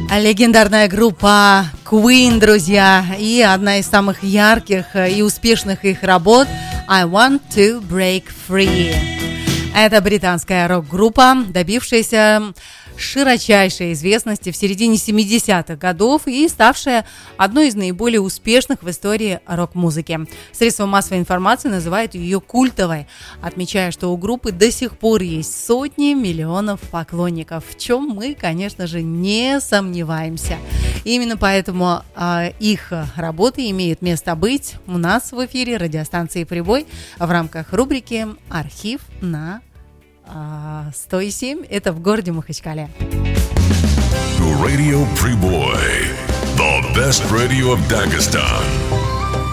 Легендарная группа Queen, друзья, и одна из самых ярких и успешных их работ «I Want to Break Free». Это британская рок-группа, добившаяся широчайшей известности в середине 70-х годов и ставшая одной из наиболее успешных в истории рок-музыки. Средства массовой информации называют ее культовой, отмечая, что у группы до сих пор есть сотни миллионов поклонников, в чем мы, конечно же, не сомневаемся. И именно поэтому их работы имеют место быть у нас в эфире радиостанции «Прибой» в рамках рубрики «Архив» на 107. Это в городе Махачкале. Radio Priboi, the best radio of Dagestan.